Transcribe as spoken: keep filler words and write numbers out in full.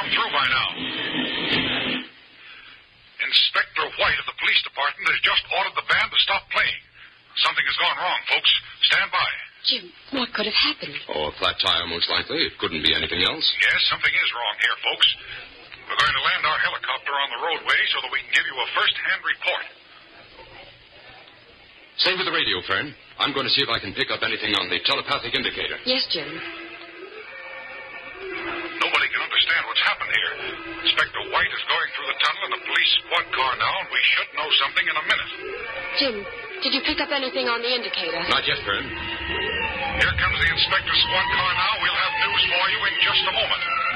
come through by now. Inspector White of the police department has just ordered the band to stop playing. Something has gone wrong, folks. Stand by. Jim, what could have happened? Oh, a flat tire, most likely. It couldn't be anything else. Yes, something is wrong here, folks. We're going to land our helicopter on the roadway so that we can give you a first-hand report. Stay with the radio, Fern. I'm going to see if I can pick up anything on the telepathic indicator. Yes, Jim. Nobody can understand what's happened here. Inspector White is going through the tunnel in a police squad car now, and we should know something in a minute. Jim, did you pick up anything on the indicator? Not yet, Fern. Here comes the inspector squad car now. We'll have news for you in just a moment.